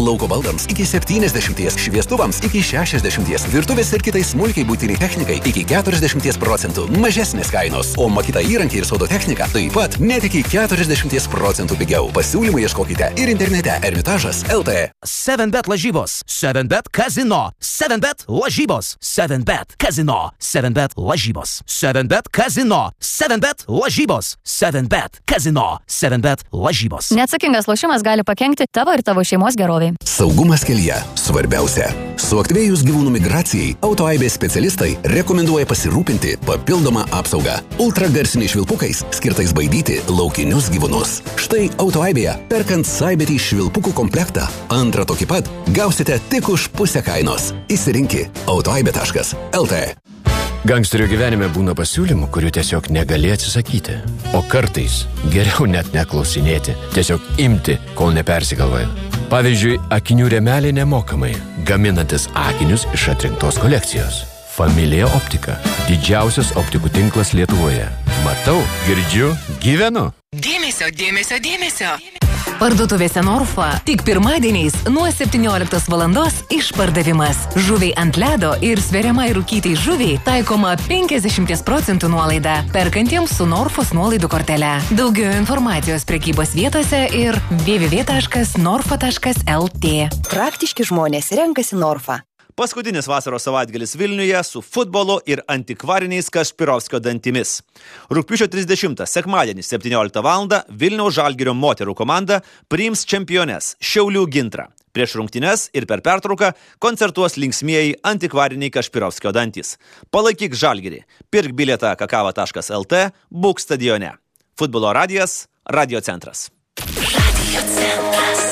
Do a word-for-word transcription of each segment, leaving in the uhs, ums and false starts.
lauko baldams iki septyniasdešimt, šviestuvams iki šešiasdešimt, virtuvės ir kitai smulkiai būtiniai technikai iki keturiasdešimt procentų mažesnės kainos, o Makita įrankiai ir sodo technika taip pat net iki keturiasdešimt procentų pigiau. Pasiūlymų ieškokite ir internete Ermitažas taškas el tė. seven bet lažybos, seven bet kazino, seven bet lažybos, seven bet kazino, seven bet lažybos, seven bet kazino, seven bet lažybos, seven bet kazino, seven bet lažybos. Neatsakingas lošimas gali pakenkti tavo ir tavo šeimos geroviai. Saugumas kelyje svarbiausia. Suaktyvėjus gyvūnų migracijai, autoaibės specialistai rekomenduoja pasirūpinti papildomą apsaugą ultragarsiniais švilpukais skirtais baidyti laukinius gyvūnus. Štai autoaibėje, perkant Saibetį švilpukų komplektą, antrą tokį pat gausite tik už pusę kainos. Įsirinki autoaibė taškas el tė. Gangsterio gyvenime būna pasiūlymų, kurių tiesiog negali atsisakyti. O kartais geriau net neklausinėti, tiesiog imti, kol nepersigalvoja. Pavyzdžiui, akinių rėmeliai nemokamai, gaminantis akinius iš atrinktos kolekcijos. Familija Optika. Didžiausias optikų tinklas Lietuvoje. Matau, girdžiu, gyvenu. Dėmesio, dėmesio, dėmesio. Parduotuvėse Norfa tik pirmadieniais nuo septynioliktos valandos išpardavimas. Žuviai ant ledo ir sveriamai rūkytai žuviai taikoma penkiasdešimt procentų nuolaida perkantiems su Norfos nuolaidų kortele. Daugiau informacijos prekybos vietose ir w w w taškas norfa taškas el tė. Praktiški žmonės renkasi Norfa. Paskutinis vasaros savaitgalis Vilniuje su futbolu ir antikvariniais Kašpirovskio dantimis. Rugpjūčio trisdešimtą sekmadienį septynioliktą valandą Vilniaus Žalgirio moterų komanda priims čempiones Šiaulių Gintrą. Prieš rungtynes ir per pertrauką koncertuos linksmieji antikvariniai Kašpirovskio dantys. Palaikyk Žalgirį. Pirk bilietą kakava taškas el tė, būk stadione. Futbolo radijas, Radio centras. Radio centras.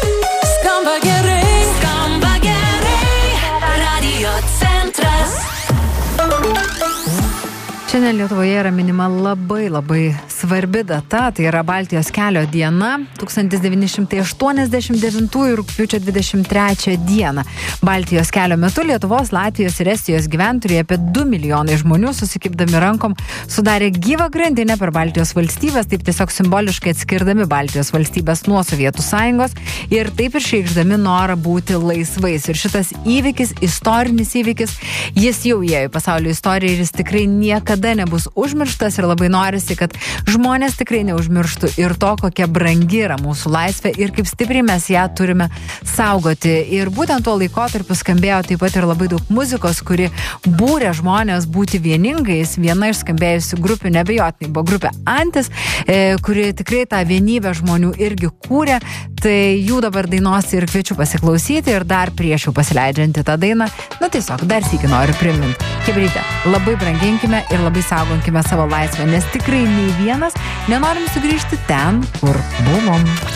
Skamba gerai. Skamba gerai. Radio centras. Šiandien Lietuvoje yra minima labai labai svarbi data, tai yra Baltijos kelio diena, tūkstantis devyni šimtai aštuoniasdešimt devintųjų rugpjūčio dvidešimt trečią dieną. Baltijos kelio metu Lietuvos, Latvijos ir Estijos gyventojai apie du milijonai žmonių susikibdami rankom sudarė gyvą grandinę per Baltijos valstybės, taip tiesiog simboliškai atskirdami Baltijos valstybės nuo Sovietų sąjungos ir taip išreikšdami norą būti laisvais. Ir šitas įvykis, istorinis įvykis, jis jau įėjo į pasaulio istoriją ir jis tikrai niekada nebus užmirštas ir labai norisi, kad žmonės tikrai neužmirštų ir to, kokia brangi yra mūsų laisvė ir kaip stipriai mes ją turime saugoti. Ir būtent tuo laikotarpiu skambėjo taip pat ir labai daug muzikos, kuri būrė žmonės būti vieningais. Viena iš skambėjusių grupių nebejotinai buvo grupė Antis, kuri tikrai tą vienybę žmonių irgi kūrė. Tai jų dabar dainos ir kviečiu pasiklausyti ir dar prieš jau pasileidžianti tą dainą, nu tiesiog dar sykį noriu priminti. Chebryte, labai branginkime ir labai saugonkime savo laisvę, nes tikrai nei vienas nenorim sugrįžti ten, kur buvom.